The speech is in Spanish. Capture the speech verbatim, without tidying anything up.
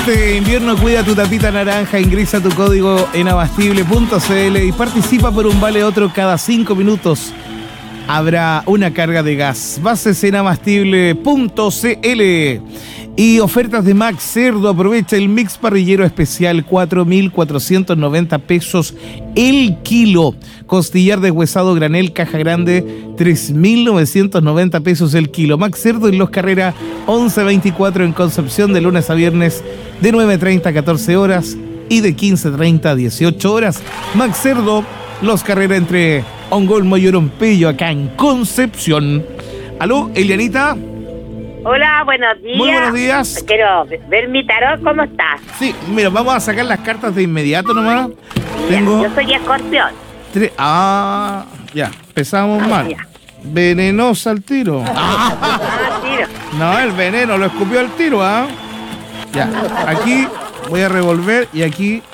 Este invierno cuida tu tapita naranja, ingresa tu código en abastible punto c l y participa por un vale otro cada cinco minutos. Habrá una carga de gas. Bases en abastible punto c l. Y ofertas de Max Cerdo. Aprovecha el mix parrillero especial, cuatro mil cuatrocientos noventa pesos el kilo. Costillar deshuesado granel caja grande, tres mil novecientos noventa pesos el kilo. Max Cerdo en Los Carrera once veinticuatro en Concepción, de lunes a viernes de nueve treinta a catorce horas y de quince treinta a dieciocho horas. Max Cerdo, Los Carrera entre Ongolmo y Orompello, acá en Concepción. ¿Aló, Elianita? Hola, buenos días. Muy buenos días. Quiero ver mi tarot, ¿cómo está? Sí, mira, vamos a sacar las cartas de inmediato nomás. Mira, Tengo yo soy escorpión. tres. Ah, ya, empezamos Ah, mal. ya. Venenosa al tiro. Ah, tiro. No, el veneno lo escupió al tiro, ¿ah? Ya, aquí voy a revolver y aquí